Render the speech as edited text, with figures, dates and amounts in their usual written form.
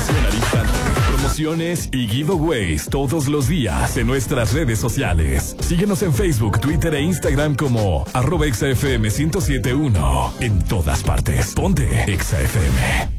información al instante, promociones y giveaways todos los días en nuestras redes sociales. Síguenos en Facebook, Twitter e Instagram como @ExaFM 1071. En todas partes. Ponte Exa FM.